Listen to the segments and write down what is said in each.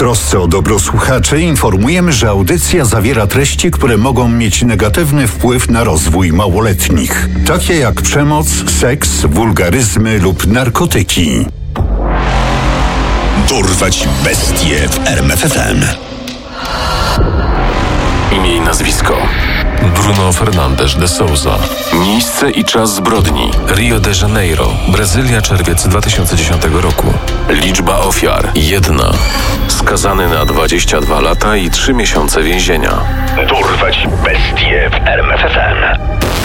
trosce o dobro słuchaczy informujemy, że audycja zawiera treści, które mogą mieć negatywny wpływ na rozwój małoletnich, takie jak przemoc, seks, wulgaryzmy lub narkotyki. Dorwać bestie w RMF FM. Imię i nazwisko: Bruno Fernandes de Souza. Miejsce i czas zbrodni: Rio de Janeiro, Brazylia, czerwiec 2010 roku. Liczba ofiar: 1. Skazany na 22 lata i 3 miesiące więzienia. Dorwać bestie w RMF FM.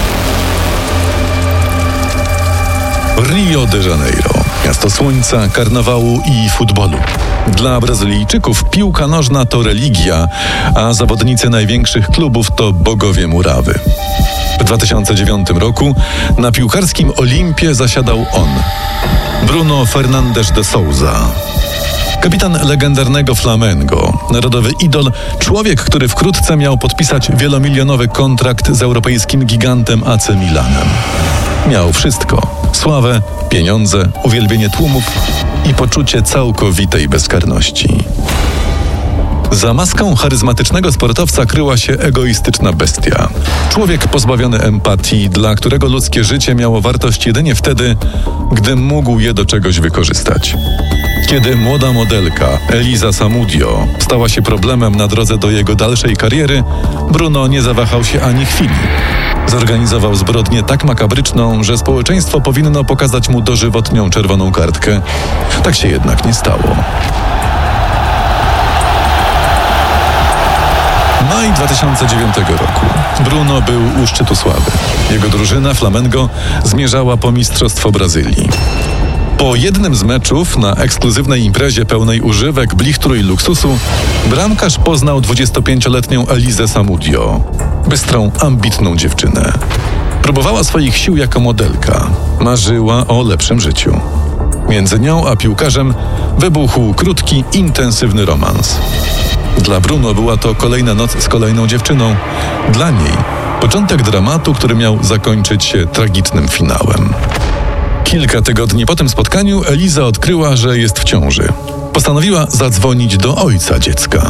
Rio de Janeiro. Miasto słońca, karnawału i futbolu. Dla Brazylijczyków piłka nożna to religia, a zawodnicy największych klubów to bogowie murawy. W 2009 roku na piłkarskim Olimpie zasiadał on, Bruno Fernandes de Souza. Kapitan legendarnego Flamengo, narodowy idol, człowiek, który wkrótce miał podpisać wielomilionowy kontrakt z europejskim gigantem AC Milanem. Miał wszystko: sławę, pieniądze, uwielbienie tłumów i poczucie całkowitej bezkarności. Za maską charyzmatycznego sportowca kryła się egoistyczna bestia. Człowiek pozbawiony empatii, dla którego ludzkie życie miało wartość jedynie wtedy, gdy mógł je do czegoś wykorzystać. Kiedy młoda modelka Elisa Samudio stała się problemem na drodze do jego dalszej kariery, Bruno nie zawahał się ani chwili. Zorganizował zbrodnię tak makabryczną, że społeczeństwo powinno pokazać mu dożywotnią czerwoną kartkę. Tak się jednak nie stało. Maj 2009 roku. Bruno był u szczytu sławy. Jego drużyna Flamengo zmierzała po mistrzostwo Brazylii. Po jednym z meczów na ekskluzywnej imprezie pełnej używek, blichtru i luksusu bramkarz poznał 25-letnią Elisę Samudio. Bystrą, ambitną dziewczynę. Próbowała swoich sił jako modelka. Marzyła o lepszym życiu. Między nią a piłkarzem wybuchł krótki, intensywny romans. Dla Bruno była to kolejna noc z kolejną dziewczyną. Dla niej początek dramatu, który miał zakończyć się tragicznym finałem. Kilka tygodni po tym spotkaniu Eliza odkryła, że jest w ciąży. Postanowiła zadzwonić do ojca dziecka.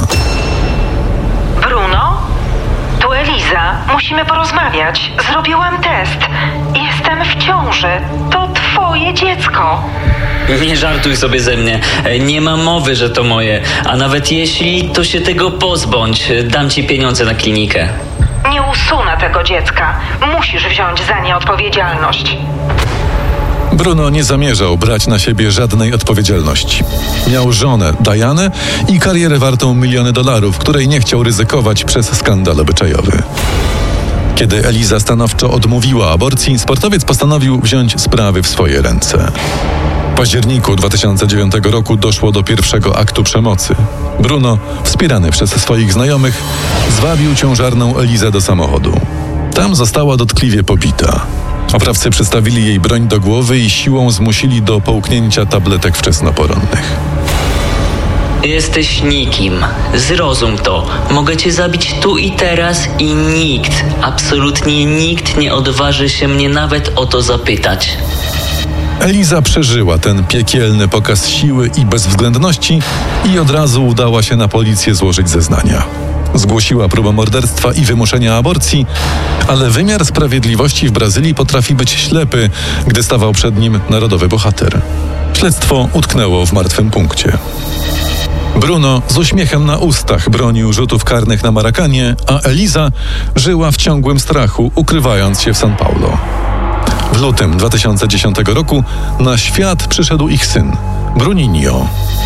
Bruno? Tu Eliza. Musimy porozmawiać. Zrobiłam test. Jestem w ciąży. To twoje dziecko. Nie żartuj sobie ze mnie. Nie ma mowy, że to moje. A nawet jeśli, to się tego pozbądź. Dam ci pieniądze na klinikę. Nie usunę tego dziecka. Musisz wziąć za nie odpowiedzialność. Bruno nie zamierzał brać na siebie żadnej odpowiedzialności. Miał żonę, Dianę, i karierę wartą miliony dolarów, której nie chciał ryzykować przez skandal obyczajowy. Kiedy Eliza stanowczo odmówiła aborcji, sportowiec postanowił wziąć sprawy w swoje ręce. W październiku 2009 roku doszło do pierwszego aktu przemocy. Bruno, wspierany przez swoich znajomych, zwabił ciążarną Elizę do samochodu. Tam została dotkliwie pobita. Oprawcy przystawili jej broń do głowy i siłą zmusili do połknięcia tabletek wczesnoporonnych. Jesteś nikim. Zrozum to. Mogę cię zabić tu i teraz i nikt, absolutnie nikt nie odważy się mnie nawet o to zapytać. Eliza przeżyła ten piekielny pokaz siły i bezwzględności i od razu udała się na policję złożyć zeznania. Zgłosiła próbę morderstwa i wymuszenia aborcji, ale wymiar sprawiedliwości w Brazylii potrafi być ślepy, gdy stawał przed nim narodowy bohater. Śledztwo utknęło w martwym punkcie. Bruno z uśmiechem na ustach bronił rzutów karnych na Marakanie, a Eliza żyła w ciągłym strachu, ukrywając się w São Paulo. W lutym 2010 roku na świat przyszedł ich syn, Bruninho.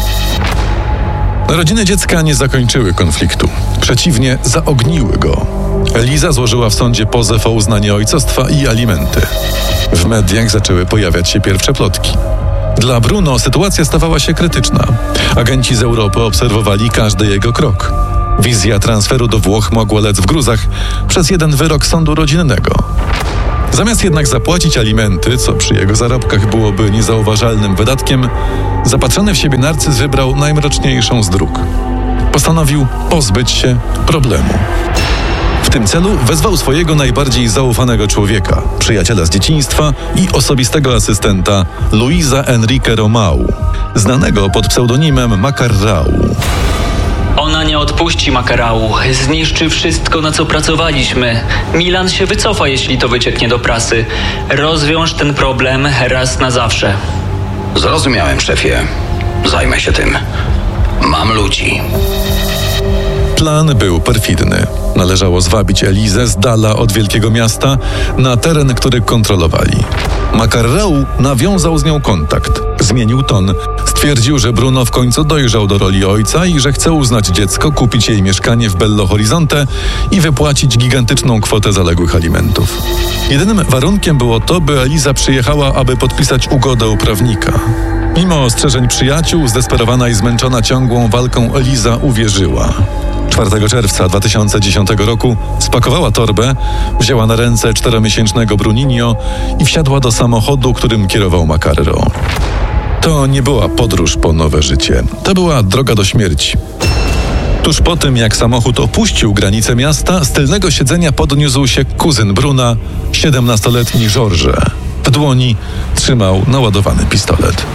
Narodziny dziecka nie zakończyły konfliktu. Przeciwnie, zaogniły go. Eliza złożyła w sądzie pozew o uznanie ojcostwa i alimenty. W mediach zaczęły pojawiać się pierwsze plotki. Dla Bruno sytuacja stawała się krytyczna. Agenci z Europy obserwowali każdy jego krok. Wizja transferu do Włoch mogła lec w gruzach przez jeden wyrok sądu rodzinnego. Zamiast jednak zapłacić alimenty, co przy jego zarobkach byłoby niezauważalnym wydatkiem, zapatrzony w siebie narcyz wybrał najmroczniejszą z dróg. Postanowił pozbyć się problemu. W tym celu wezwał swojego najbardziej zaufanego człowieka, przyjaciela z dzieciństwa i osobistego asystenta Luisa Henrique Romão, znanego pod pseudonimem Macarrão. Ona nie odpuści Makarału. Zniszczy wszystko, na co pracowaliśmy. Milan się wycofa, jeśli to wycieknie do prasy. Rozwiąż ten problem raz na zawsze. Zrozumiałem, szefie. Zajmę się tym. Mam ludzi. Plan był perfidny. Należało zwabić Elizę z dala od wielkiego miasta na teren, który kontrolowali. Makarrału nawiązał z nią kontakt. Zmienił ton. Stwierdził, że Bruno w końcu dojrzał do roli ojca i że chce uznać dziecko, kupić jej mieszkanie w Belo Horizonte i wypłacić gigantyczną kwotę zaległych alimentów. Jedynym warunkiem było to, by Eliza przyjechała, aby podpisać ugodę u prawnika. Mimo ostrzeżeń przyjaciół, zdesperowana i zmęczona ciągłą walką, Eliza uwierzyła. 4 czerwca 2010 roku spakowała torbę, wzięła na ręce 4-miesięcznego Bruninho i wsiadła do samochodu, którym kierował Makarro. To nie była podróż po nowe życie. To była droga do śmierci. Tuż po tym, jak samochód opuścił granice miasta, z tylnego siedzenia podniósł się kuzyn Bruna, 17-letni Georges. W dłoni trzymał naładowany pistolet.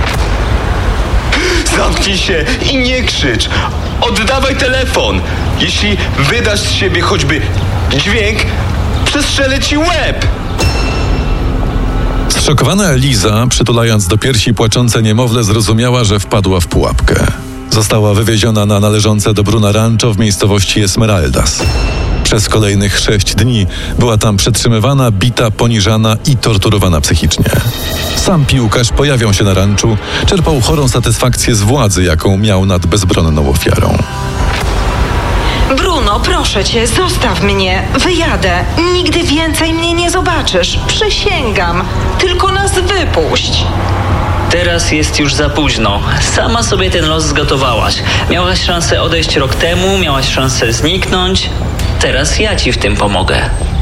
Zamknij się i nie krzycz! Oddawaj telefon! Jeśli wydasz z siebie choćby dźwięk, przestrzelę ci łeb! Zszokowana Eliza, przytulając do piersi płaczące niemowlę, zrozumiała, że wpadła w pułapkę. Została wywieziona na należące do Bruna rancho w miejscowości Esmeraldas. Przez kolejnych 6 dni była tam przetrzymywana, bita, poniżana i torturowana psychicznie. Sam piłkarz pojawiał się na ranczu, czerpał chorą satysfakcję z władzy, jaką miał nad bezbronną ofiarą. Bruno, proszę cię, zostaw mnie. Wyjadę. Nigdy więcej mnie nie zobaczysz. Przysięgam. Tylko nas wypuść. Teraz jest już za późno. Sama sobie ten los zgotowałaś. Miałaś szansę odejść rok temu, miałaś szansę zniknąć. Teraz ja ci w tym pomogę.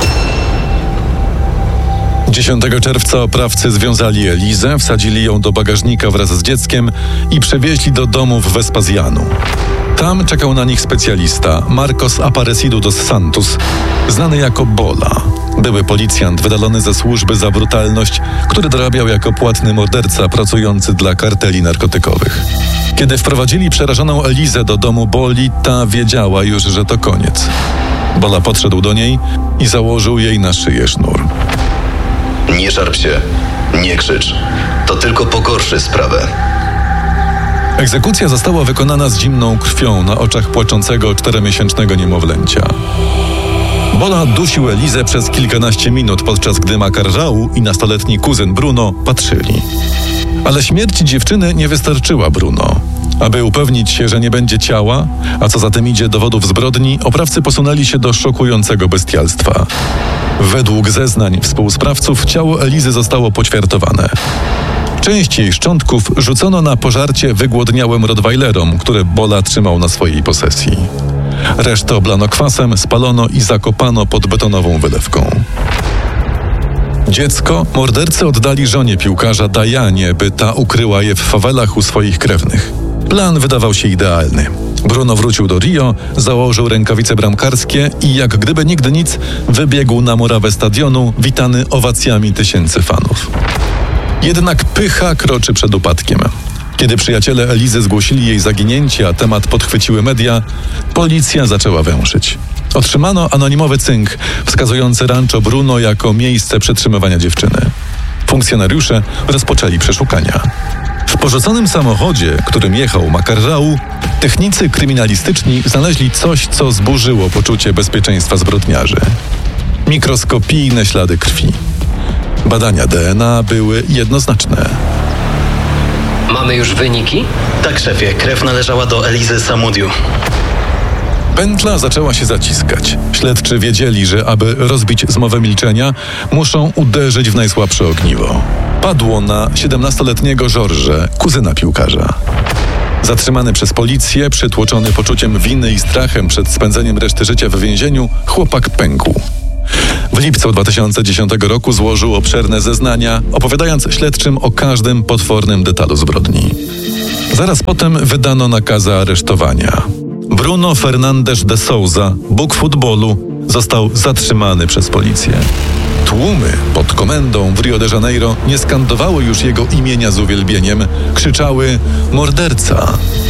10 czerwca oprawcy związali Elizę, wsadzili ją do bagażnika wraz z dzieckiem i przewieźli do domu w Vespasianu. Tam czekał na nich specjalista, Marcos Aparecido dos Santos, znany jako Bola. Były policjant wydalony ze służby za brutalność, który dorabiał jako płatny morderca pracujący dla karteli narkotykowych. Kiedy wprowadzili przerażoną Elizę do domu Boli, ta wiedziała już, że to koniec. Bola podszedł do niej i założył jej na szyję sznur. Nie szarp się. Nie krzycz. To tylko pogorszy sprawę. Egzekucja została wykonana z zimną krwią na oczach płaczącego 4-miesięcznego niemowlęcia. Bola dusił Elizę przez kilkanaście minut, podczas gdy Makarrału i nastoletni kuzyn Bruno patrzyli. Ale śmierć dziewczyny nie wystarczyła Bruno. Aby upewnić się, że nie będzie ciała, a co za tym idzie dowodów zbrodni, oprawcy posunęli się do szokującego bestialstwa. Według zeznań współsprawców ciało Elizy zostało poćwiartowane. Część jej szczątków rzucono na pożarcie wygłodniałym rottweilerom, które Bola trzymał na swojej posesji. Resztę oblano kwasem, spalono i zakopano pod betonową wylewką. Dziecko mordercy oddali żonie piłkarza Dianie, by ta ukryła je w fawelach u swoich krewnych. Plan wydawał się idealny. Bruno wrócił do Rio, założył rękawice bramkarskie i jak gdyby nigdy nic wybiegł na murawę stadionu, witany owacjami tysięcy fanów. Jednak pycha kroczy przed upadkiem. Kiedy przyjaciele Elizy zgłosili jej zaginięcie, a temat podchwyciły media, policja zaczęła węszyć. Otrzymano anonimowy cynk wskazujący rancho Bruno jako miejsce przetrzymywania dziewczyny. Funkcjonariusze rozpoczęli przeszukania. W porzuconym samochodzie, którym jechał Makarrału, technicy kryminalistyczni znaleźli coś, co zburzyło poczucie bezpieczeństwa zbrodniarzy. Mikroskopijne ślady krwi. Badania DNA były jednoznaczne. Mamy już wyniki? Tak, szefie. Krew należała do Elizy Samudiu. Pętla zaczęła się zaciskać. Śledczy wiedzieli, że aby rozbić zmowę milczenia, muszą uderzyć w najsłabsze ogniwo. Padło na 17-letniego Georges, kuzyna piłkarza. Zatrzymany przez policję, przytłoczony poczuciem winy i strachem przed spędzeniem reszty życia w więzieniu, chłopak pękł. W lipcu 2010 roku złożył obszerne zeznania, opowiadając śledczym o każdym potwornym detalu zbrodni. Zaraz potem wydano nakazy aresztowania. Bruno Fernandes de Souza, bóg futbolu, został zatrzymany przez policję. Tłumy pod komendą w Rio de Janeiro nie skandowały już jego imienia z uwielbieniem, krzyczały: morderca!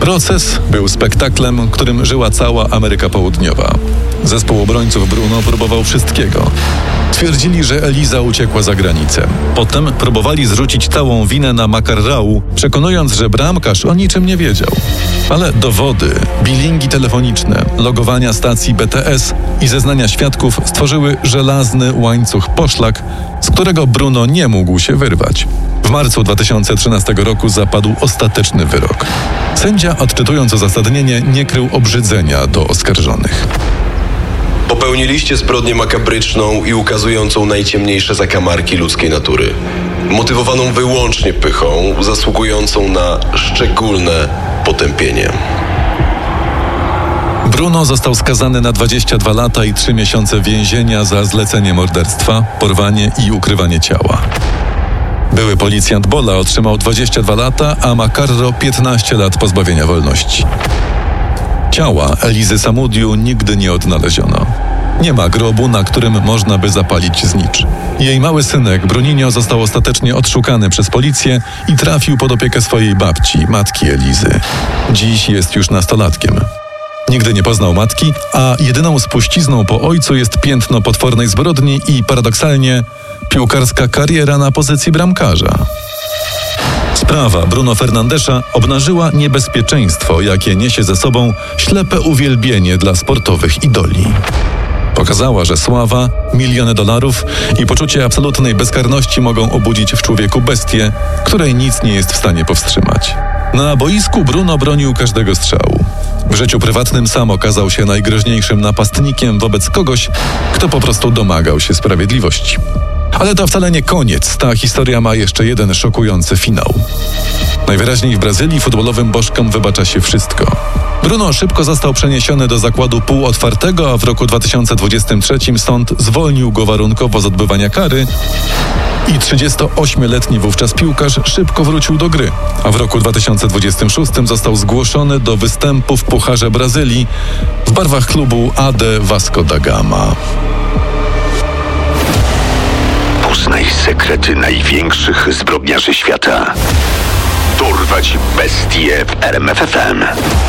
Proces był spektaklem, którym żyła cała Ameryka Południowa. Zespół obrońców Bruno próbował wszystkiego. Twierdzili, że Eliza uciekła za granicę. Potem próbowali zrzucić całą winę na McCarrau, przekonując, że bramkarz o niczym nie wiedział. Ale dowody, bilingi telefoniczne, logowania stacji BTS i zeznania świadków stworzyły żelazny łańcuch poszlak, z którego Bruno nie mógł się wyrwać. W marcu 2013 roku zapadł ostateczny wyrok. Sędzia, odczytując uzasadnienie, nie krył obrzydzenia do oskarżonych. Popełniliście zbrodnię makabryczną i ukazującą najciemniejsze zakamarki ludzkiej natury. Motywowaną wyłącznie pychą, zasługującą na szczególne potępienie. Bruno został skazany na 22 lata i 3 miesiące więzienia za zlecenie morderstwa, porwanie i ukrywanie ciała. Były policjant Bola otrzymał 22 lata, a Macarro 15 lat pozbawienia wolności. Ciała Elizy Samudiu nigdy nie odnaleziono. Nie ma grobu, na którym można by zapalić znicz. Jej mały synek Bruninho został ostatecznie odszukany przez policję i trafił pod opiekę swojej babci, matki Elizy. Dziś jest już nastolatkiem. Nigdy nie poznał matki, a jedyną spuścizną po ojcu jest piętno potwornej zbrodni i paradoksalnie piłkarska kariera na pozycji bramkarza. Sprawa Bruno Fernandesza obnażyła niebezpieczeństwo, jakie niesie ze sobą ślepe uwielbienie dla sportowych idoli. Pokazała, że sława, miliony dolarów i poczucie absolutnej bezkarności mogą obudzić w człowieku bestię, której nic nie jest w stanie powstrzymać. Na boisku Bruno bronił każdego strzału. W życiu prywatnym sam okazał się najgroźniejszym napastnikiem wobec kogoś, kto po prostu domagał się sprawiedliwości. Ale to wcale nie koniec. Ta historia ma jeszcze jeden szokujący finał. Najwyraźniej w Brazylii futbolowym bożkom wybacza się wszystko. Bruno szybko został przeniesiony do zakładu półotwartego, a w roku 2023 sąd zwolnił go warunkowo z odbywania kary i 38-letni wówczas piłkarz szybko wrócił do gry, a w roku 2026 został zgłoszony do występu w Pucharze Brazylii w barwach klubu AD Vasco da Gama. Poznaj sekrety największych zbrodniarzy świata. Dorwać bestie w RMF FM.